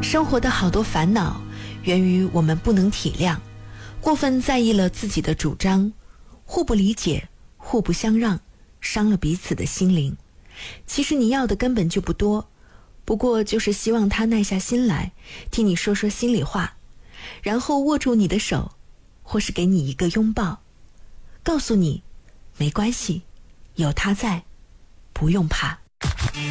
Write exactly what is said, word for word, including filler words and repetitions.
生活的好多烦恼源于我们不能体谅，过分在意了自己的主张，互不理解，互不相让，伤了彼此的心灵。其实你要的根本就不多，不过就是希望他耐下心来听你说说心里话，然后握住你的手，或是给你一个拥抱，告诉你没关系，有他在，不用怕。